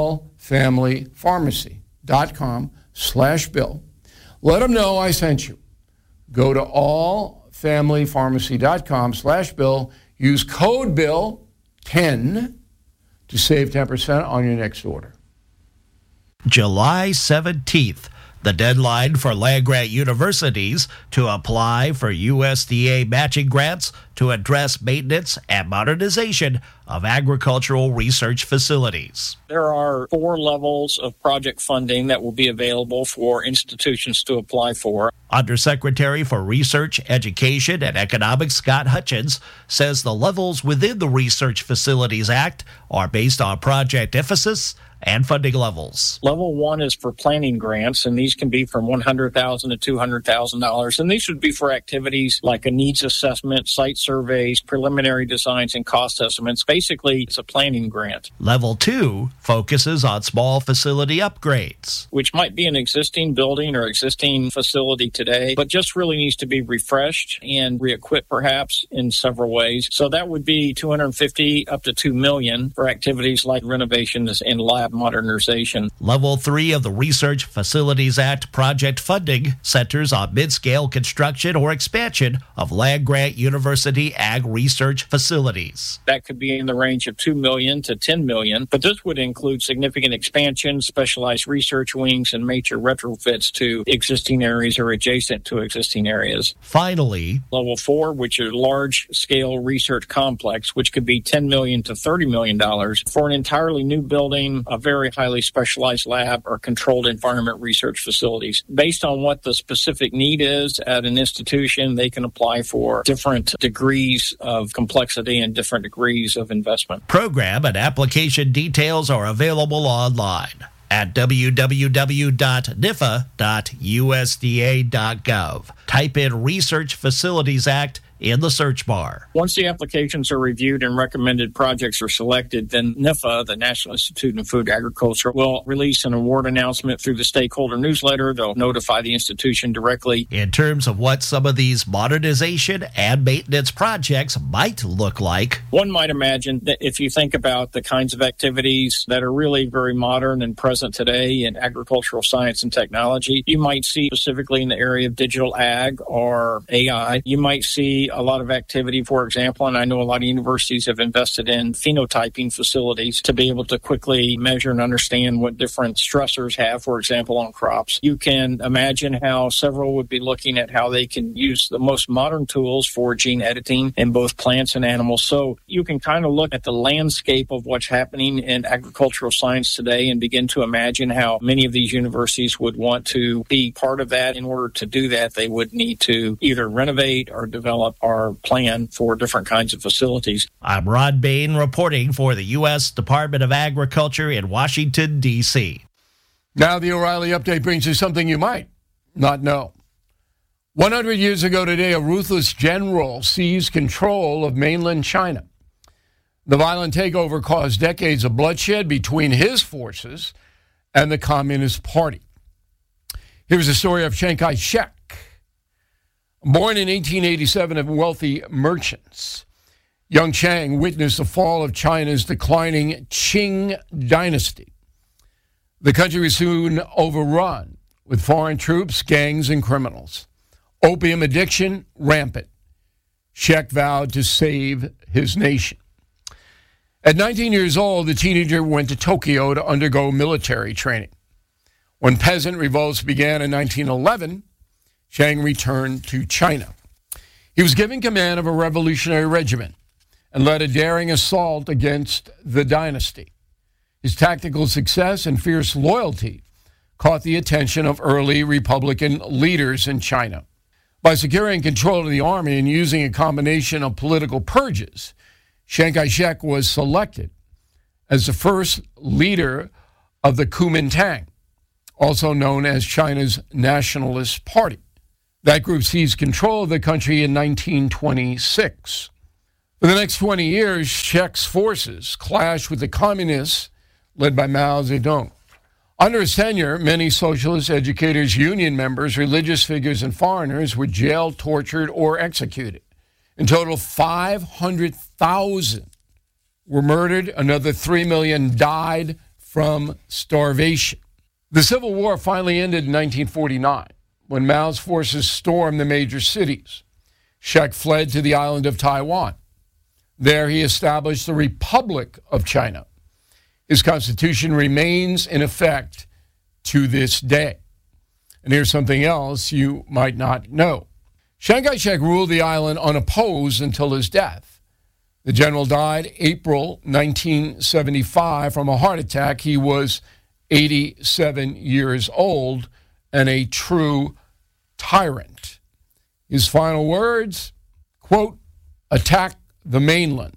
allfamilypharmacy.com slash bill. Let them know I sent you. Go to allfamilypharmacy.com slash bill. Use code bill ten to save ten percent on your next order. July seventeenth, the deadline for land-grant universities to apply for U S D A matching grants to address maintenance and modernization of agricultural research facilities. There are four levels of project funding that will be available for institutions to apply for. Undersecretary for Research, Education, and Economics Scott Hutchins says the levels within the Research Facilities Act are based on project emphasis and funding levels. Level one is for planning grants, and these can be from one hundred thousand dollars to two hundred thousand dollars. And these would be for activities like a needs assessment, site surveys, preliminary designs, and cost estimates. Basically, it's a planning grant. Level two focuses on small facility upgrades, which might be an existing building or existing facility today, but just really needs to be refreshed and re-equipped perhaps in several ways. So that would be two hundred fifty up to two million for activities like renovations and lab modernization. Level three of the Research Facilities Act project funding centers on mid-scale construction or expansion of land-grant university ag research facilities. That could be in the range of two million dollars to ten million dollars, but this would include significant expansion, specialized research wings, and major retrofits to existing areas or adjacent to existing areas. Finally, level four, which is large-scale research complex, which could be ten million dollars to thirty million dollars for an entirely new building, a very highly specialized lab, or controlled environment research facilities. Based on what the specific need is at an institution, they can apply for different degrees of complexity and different degrees of investment. Program and application details are available online at w w w dot n i f a dot u s d a dot gov. Type in Research Facilities Act in the search bar. Once the applications are reviewed and recommended projects are selected, then N I F A, the National Institute of Food and Agriculture, will release an award announcement through the stakeholder newsletter. They'll notify the institution directly. In terms of what some of these modernization and maintenance projects might look like, one might imagine that if you think about the kinds of activities that are really very modern and present today in agricultural science and technology, you might see specifically in the area of digital ag or A I, you might see a lot of activity, for example, and I know a lot of universities have invested in phenotyping facilities to be able to quickly measure and understand what different stressors have, for example, on crops. You can imagine how several would be looking at how they can use the most modern tools for gene editing in both plants and animals. So you can kind of look at the landscape of what's happening in agricultural science today and begin to imagine how many of these universities would want to be part of that. In order to do that, they would need to either renovate or develop our plan for different kinds of facilities. I'm Rod Bain reporting for the U S Department of Agriculture in Washington, D C Now the O'Reilly Update brings you something you might not know. one hundred years ago today, a ruthless general seized control of mainland China. The violent takeover caused decades of bloodshed between his forces and the Communist Party. Here's the story of Chiang Kai-shek. Born in eighteen eighty-seven of wealthy merchants, young Chiang witnessed the fall of China's declining Qing dynasty. The country was soon overrun with foreign troops, gangs, and criminals. Opium addiction rampant. Shek vowed to save his nation. At nineteen years old, the teenager went to Tokyo to undergo military training. When peasant revolts began in nineteen eleven, Chiang returned to China. He was given command of a revolutionary regiment and led a daring assault against the dynasty. His tactical success and fierce loyalty caught the attention of early Republican leaders in China. By securing control of the army and using a combination of political purges, Chiang Kai-shek was selected as the first leader of the Kuomintang, also known as China's Nationalist Party. That group seized control of the country in nineteen twenty-six. For the next twenty years, Shek's forces clashed with the communists led by Mao Zedong. Under his tenure, many socialist educators, union members, religious figures, and foreigners were jailed, tortured, or executed. In total, five hundred thousand were murdered. Another three million died from starvation. The Civil War finally ended in nineteen forty-nine, when Mao's forces stormed the major cities. Shek fled to the island of Taiwan. There he established the Republic of China. His constitution remains in effect to this day. And here's something else you might not know. Chiang Kai-shek ruled the island unopposed until his death. The general died April nineteen seventy-five from a heart attack. He was eighty-seven years old and a true tyrant. His final words, quote, attack the mainland,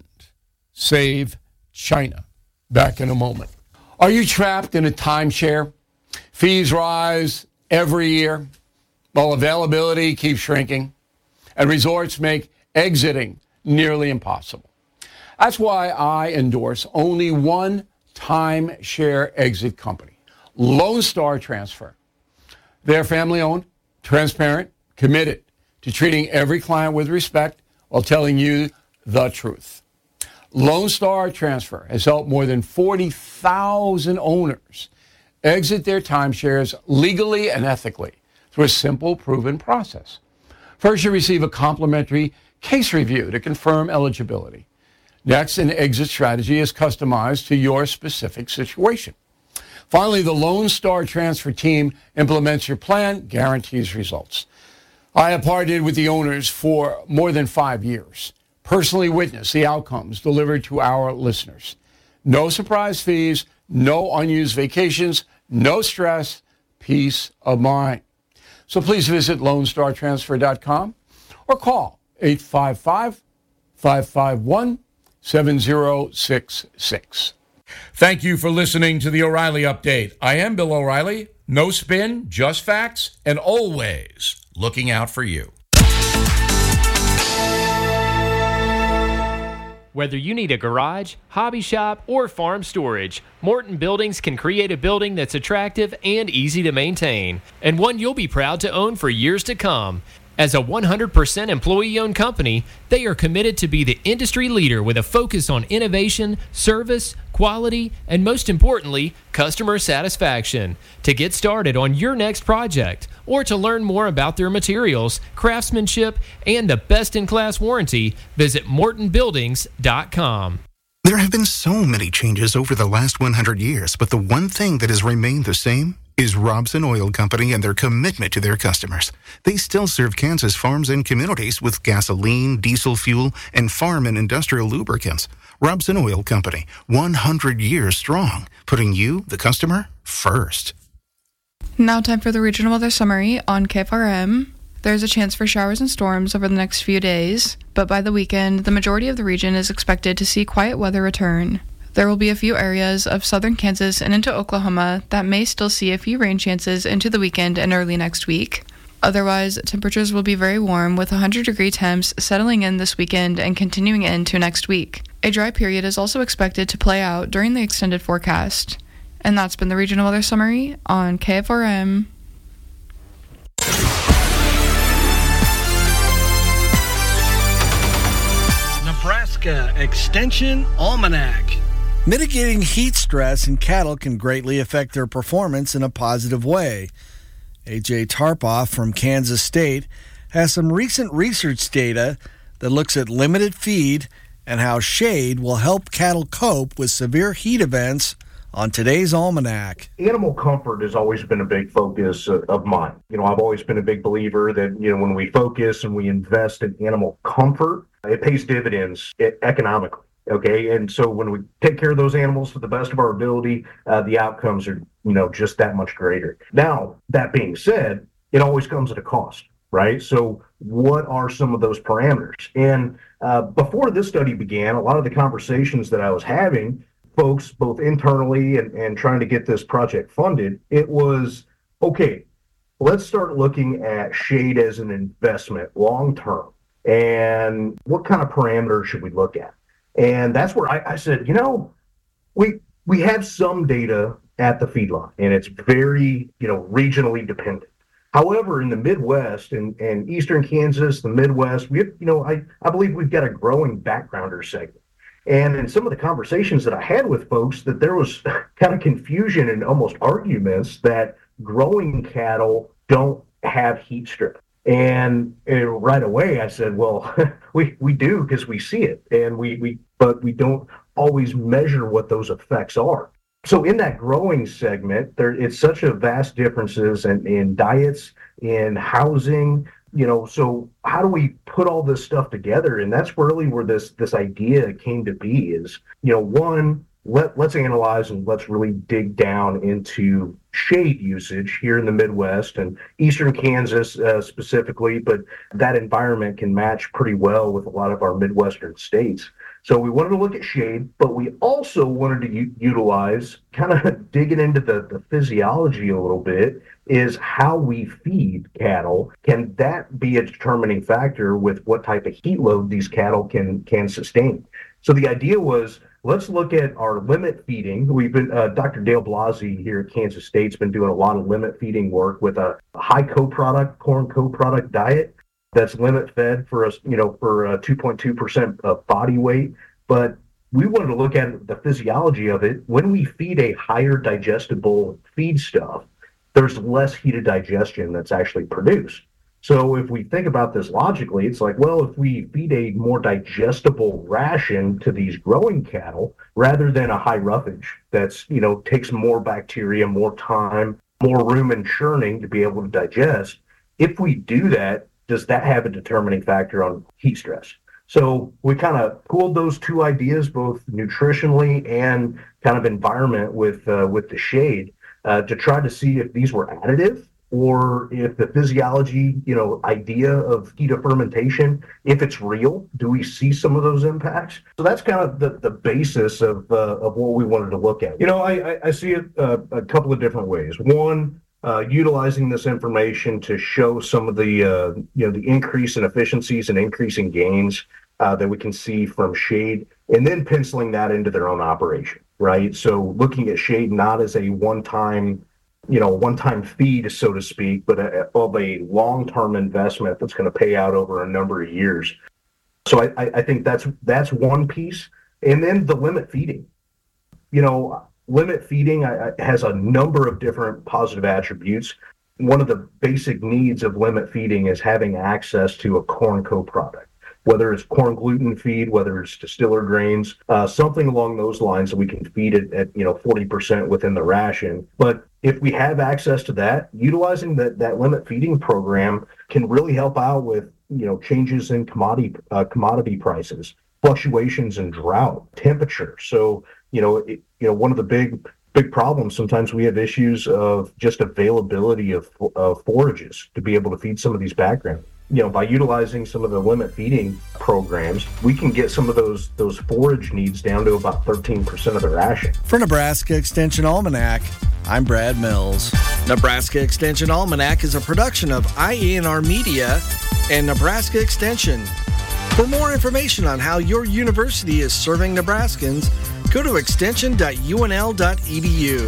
save China. Back in a moment. Are you trapped in a timeshare? Fees rise every year while availability keeps shrinking, and resorts make exiting nearly impossible. That's why I endorse only one timeshare exit company, Lone Star Transfer. They're family-owned, transparent, committed to treating every client with respect while telling you the truth. Lone Star Transfer has helped more than forty thousand owners exit their timeshares legally and ethically through a simple, proven process. First, you receive a complimentary case review to confirm eligibility. Next, an exit strategy is customized to your specific situation. Finally, the Lone Star Transfer team implements your plan, guarantees results. I have partnered with the owners for more than five years. Personally witness the outcomes delivered to our listeners. No surprise fees, no unused vacations, no stress, peace of mind. So please visit lone star transfer dot com or call eight five five, five five one, seven zero six six. Thank you for listening to the O'Reilly Update. I am Bill O'Reilly. No spin, just facts, and always looking out for you. Whether you need a garage, hobby shop, or farm storage, Morton Buildings can create a building that's attractive and easy to maintain, and one you'll be proud to own for years to come. As a one hundred percent employee-owned company, they are committed to be the industry leader with a focus on innovation, service, quality, and most importantly, customer satisfaction. To get started on your next project, or to learn more about their materials, craftsmanship, and the best-in-class warranty, visit morton buildings dot com. There have been so many changes over the last one hundred years, but the one thing that has remained the same is Robson Oil Company and their commitment to their customers. They still serve Kansas farms and communities with gasoline, diesel fuel, and farm and industrial lubricants. Robson Oil Company, one hundred years strong, putting you, the customer, first. Now time for the regional weather summary on K F R M. There's a chance for showers and storms over the next few days, but by the weekend, the majority of the region is expected to see quiet weather return. There will be a few areas of southern Kansas and into Oklahoma that may still see a few rain chances into the weekend and early next week. Otherwise, temperatures will be very warm with one hundred degree temps settling in this weekend and continuing into next week. A dry period is also expected to play out during the extended forecast. And that's been the regional weather summary on K F R M. Nebraska Extension Almanac. Mitigating heat stress in cattle can greatly affect their performance in a positive way. A J Tarpoff from Kansas State has some recent research data that looks at limited feed and how shade will help cattle cope with severe heat events on today's Almanac. Animal comfort has always been a big focus of, of mine. You know, I've always been a big believer that, you know, when we focus and we invest in animal comfort, it pays dividends economically. Okay. And so when we take care of those animals to the best of our ability, uh, the outcomes are, you know, just that much greater. Now, that being said, it always comes at a cost, right? So what are some of those parameters? And uh, before this study began, a lot of the conversations that I was having, folks, both internally and, and trying to get this project funded, it was, okay, let's start looking at shade as an investment long-term. And what kind of parameters should we look at? And that's where I, I said, you know, we we have some data at the feedlot, and it's very, you know, regionally dependent. However, in the Midwest and, and Eastern Kansas, the Midwest, we have, you know, I, I believe we've got a growing backgrounder segment. And in some of the conversations that I had with folks, that there was kind of confusion and almost arguments that growing cattle don't have heat stress. And uh, right away, I said, well, we, we do because we see it, and we, we but we don't always measure what those effects are. So in that growing segment, there it's such a vast differences in, in diets, in housing, you know. So how do we put all this stuff together? And that's really where this this idea came to be. Is, you know, one, let let's analyze and let's really dig down into shade usage here in the Midwest and Eastern Kansas uh, specifically, but that environment can match pretty well with a lot of our Midwestern states. So we wanted to look at shade, but we also wanted to u- utilize, kind of digging into the, the physiology a little bit, is how we feed cattle. Can that be a determining factor with what type of heat load these cattle can can sustain? So the idea was, let's look at our limit feeding. We've been, uh, Doctor Dale Blasey here at Kansas State's been doing a lot of limit feeding work with a, a high co-product, corn co-product diet that's limit fed for us, you know, for uh, two point two percent of body weight. But we wanted to look at the physiology of it. When we feed a higher digestible feed stuff, there's less heated digestion that's actually produced. So if we think about this logically, it's like, well, if we feed a more digestible ration to these growing cattle rather than a high roughage that's, you know, takes more bacteria, more time, more room in churning to be able to digest, if we do that, does that have a determining factor on heat stress? So we kind of pooled those two ideas, both nutritionally and kind of environment with uh, with the shade, uh, to try to see if these were additive, or if the physiology, you know, idea of heat of fermentation, if it's real. Do we see some of those impacts? So that's kind of the, the basis of uh, of what we wanted to look at. You know, I, I, I see it uh, a couple of different ways. One, uh, utilizing this information to show some of the, uh, you know, the increase in efficiencies and increase in gains uh, that we can see from shade, and then penciling that into their own operation, right? So looking at shade not as a one-time, you know, one-time feed, so to speak, but a, of a long-term investment that's going to pay out over a number of years. So I, I think that's that's one piece. And then the limit feeding. You know, limit feeding I, I, has a number of different positive attributes. One of the basic needs of limit feeding is having access to a corn co-product, whether it's corn gluten feed, whether it's distiller grains, uh, something along those lines that we can feed it at, you know, forty percent within the ration. But if we have access to that, utilizing that, that limit feeding program can really help out with, you know, changes in commodity uh, commodity prices, fluctuations in drought, temperature. So, you know, it, you know, one of the big big problems, sometimes we have issues of just availability of, of forages to be able to feed some of these backgrounds. You know, by utilizing some of the limit feeding programs, we can get some of those those forage needs down to about thirteen percent of the ration. For Nebraska Extension Almanac, I'm Brad Mills. Nebraska Extension Almanac is a production of I E N R Media and Nebraska Extension. For more information on how your university is serving Nebraskans, go to extension dot U N L dot E D U.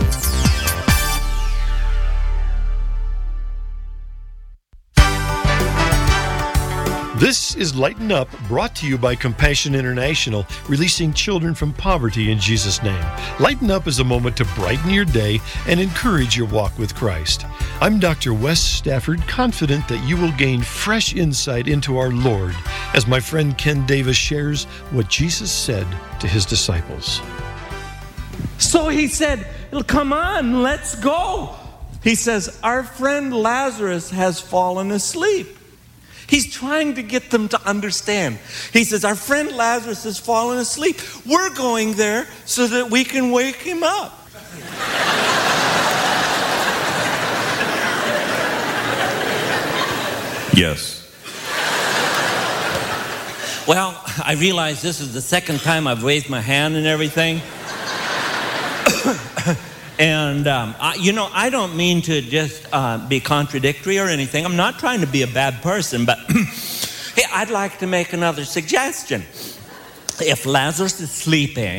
This is Lighten Up, brought to you by Compassion International, releasing children from poverty in Jesus' name. Lighten Up is a moment to brighten your day and encourage your walk with Christ. I'm Doctor Wes Stafford, confident that you will gain fresh insight into our Lord as my friend Ken Davis shares what Jesus said to his disciples. So he said, come on, let's go. He says, our friend Lazarus has fallen asleep. He's trying to get them to understand. He says, our friend Lazarus has fallen asleep. We're going there so that we can wake him up. Yes. Well, I realize this is the second time I've raised my hand and everything. And, um, I, you know, I don't mean to just uh, be contradictory or anything. I'm not trying to be a bad person, but hey, I'd like to make another suggestion. If Lazarus is sleeping,